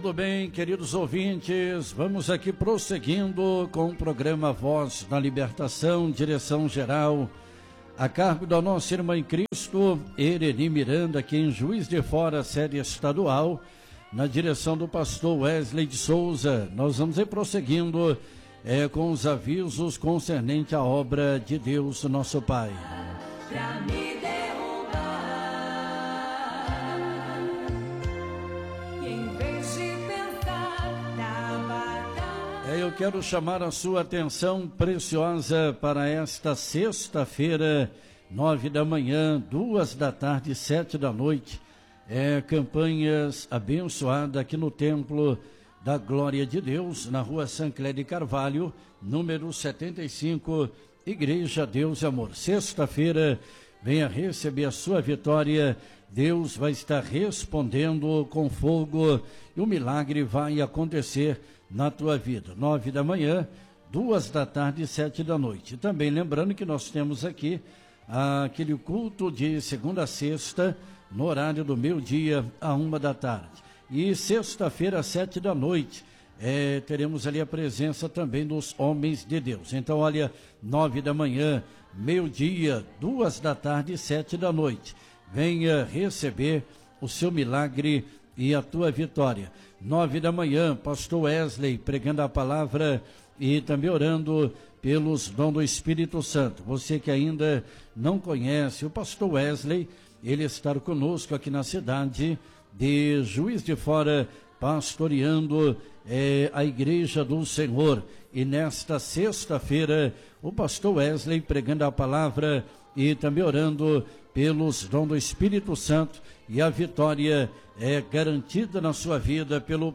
Tudo bem, queridos ouvintes, vamos aqui prosseguindo com o programa Voz da Libertação, direção geral, a cargo da nossa irmã em Cristo, Ereni Miranda, aqui em Juiz de Fora, sede estadual, na direção do pastor Wesley de Souza. Nós vamos ir prosseguindo com os avisos concernentes à obra de Deus, nosso Pai. Pra me derrubar, em vez de pensar na batalha. Eu quero chamar a sua atenção preciosa para esta sexta-feira, 9 da manhã, 2 da tarde, 7 da noite. Campanhas abençoadas aqui no Templo da Glória de Deus, na rua Sancler de Carvalho, número 75, Igreja Deus e Amor. Sexta-feira, venha receber a sua vitória. Deus vai estar respondendo com fogo e o milagre vai acontecer na tua vida. 9 da manhã, 2 da tarde e 7 da noite. E também lembrando que nós temos aqui aquele culto de segunda a sexta, no horário do meio-dia a 1 da tarde. E sexta-feira, às 7 da noite, teremos ali a presença também dos homens de Deus. Então, olha, 9 da manhã, meio-dia, 2 da tarde e 7 da noite. Venha receber o seu milagre e a tua vitória. 9 da manhã, pastor Wesley pregando a palavra e também orando pelos dons do Espírito Santo. Você que ainda não conhece o pastor Wesley, ele está conosco aqui na cidade de Juiz de Fora, pastoreando a Igreja do Senhor. E nesta sexta-feira, o pastor Wesley pregando a palavra e também orando pelos dons do Espírito Santo, e a vitória é garantida na sua vida pelo